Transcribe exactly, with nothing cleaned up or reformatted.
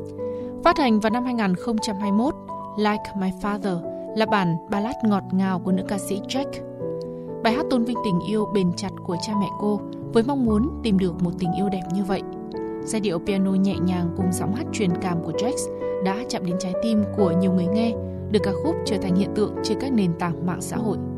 Phát hành vào năm hai không hai mốt, Like My Father là bản ballad ngọt ngào của nữ ca sĩ Jack. Bài hát tôn vinh tình yêu bền chặt của cha mẹ cô với mong muốn tìm được một tình yêu đẹp như vậy. Giai điệu piano nhẹ nhàng cùng giọng hát truyền cảm của Jack đã chạm đến trái tim của nhiều người nghe, đưa ca khúc trở thành hiện tượng trên các nền tảng mạng xã hội.